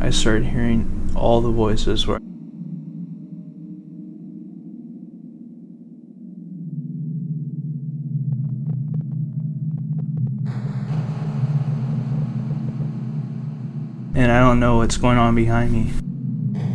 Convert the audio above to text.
I started hearing all the voices were. And I don't know what's going on behind me.